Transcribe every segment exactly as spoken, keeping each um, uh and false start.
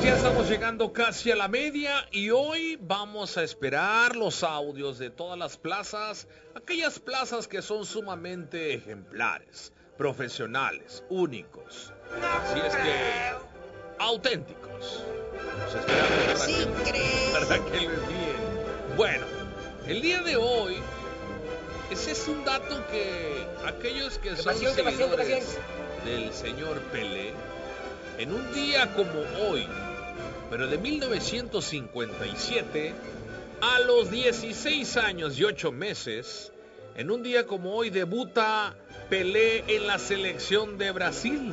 ya estamos llegando casi a la media y hoy vamos a esperar los audios de todas las plazas, aquellas plazas que son sumamente ejemplares, profesionales, únicos. Así es que, auténticos. Los esperamos para, Sí, que, para que lo envíen. Bueno, el día de hoy, ese es un dato que aquellos que son pasión, seguidores pasión, pasión. del señor Pelé, en un día como hoy, pero de mil novecientos cincuenta y siete, a los dieciséis años y ocho meses, en un día como hoy debuta Pelé en la selección de Brasil.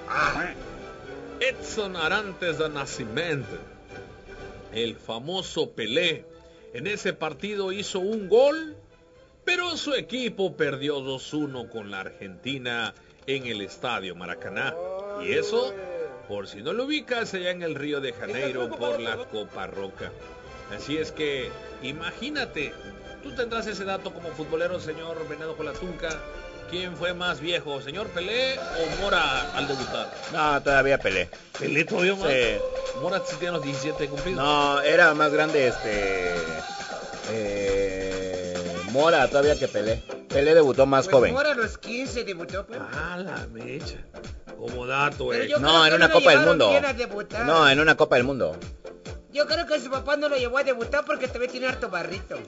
Edson Arantes do Nascimento, el famoso Pelé, en ese partido hizo un gol, pero su equipo perdió dos uno con la Argentina en el Estadio Maracaná. Y eso, por si no lo ubicas, allá en el Río de Janeiro por la Copa Roca. Así es que, imagínate, tú tendrás ese dato como futbolero, señor Venado Colatunca. ¿Quién fue más viejo, señor Pelé o Mora al debutar? No, todavía Pelé. ¿Pelé todavía más? Sí. Mora sí tiene los diecisiete cumplidos. No, era más grande este... Eh, Mora todavía que Pelé. Pelé debutó más Pues joven. Mora a los quince debutó, pues. Ah, la mecha. Como dato, Pero eh. yo No, creo en que una lo Copa del llevaron Mundo. bien a debutar. No, en una Copa del Mundo. Yo creo que su papá no lo llevó a debutar porque todavía tiene harto barrito.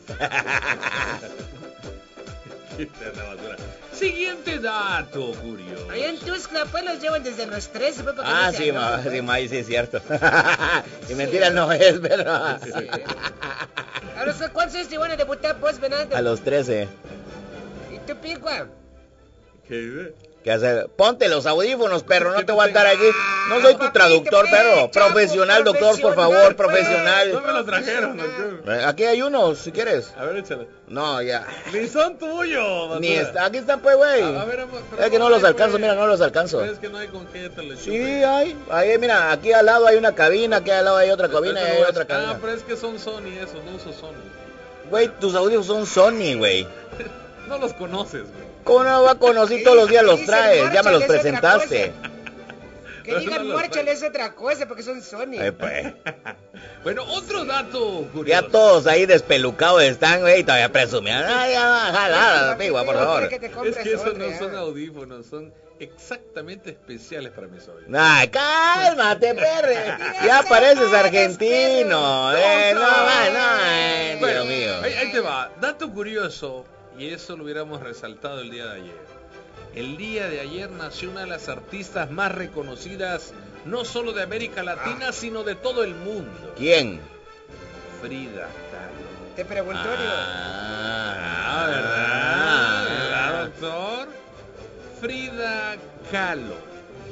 Siguiente dato curioso. Allá en Tuxtla, pues los llevan desde los trece, pues, para que Ah, no se sí, enojen, ma, pues. sí, ma, sí, es cierto. Y mentira no es, pero... Sí. ¿A los cuántos años te van a debutar, pues, Venado? A los trece. ¿Y tú, Pigua? ¿Qué? ¿Qué hacer? Ponte los audífonos, perro, no ¿Qué te voy a estar aquí. No soy tu Papito, traductor, pe, perro. chapo, Profesional, doctor, por favor, profesional, profesional. No me lo trajeron, doctor. Aquí hay unos, si quieres. A ver, échale. No, ya. Ni son tuyos. Ni está, aquí están, pues, güey. A, a ver, pero Es que no los alcanzo, mira, no los alcanzo. Es que no hay con qué te le Sí, chupe. hay. Ahí, mira, aquí al lado hay una cabina, aquí al lado hay otra cabina y Pero hay no otra es- cabina. Ah, pero es que son Sony esos, no uso Sony. Güey, tus audios son Sony, güey. No los conoces, güey. ¿Cómo no va a conocer? Todos los días los Dice, traes, ya me los márchale, es otra presentaste. Que No, digan no los márchale es otra cosa porque son Sony. Eh, pues. Bueno, otro dato curioso. Ya todos ahí despelucados están, güey, todavía presumiendo. Ay, ya, jala, pigua, por favor. Que te Es compres que esos otra, no ya. son audífonos, son exactamente especiales para mis oídos. Ay, cálmate, perre. Ya pareces argentino. Eh, no, no, no, eh, Bueno, Dios mío. ahí, ahí te va. Dato curioso, y eso lo hubiéramos resaltado el día de ayer. El día de ayer nació una de las artistas más reconocidas, no solo de América Latina, sino de todo el mundo. ¿Quién? Frida Kahlo. Te preguntó, digo. Ah, ¿verdad? ¿Verdad, doctor? Frida Kahlo.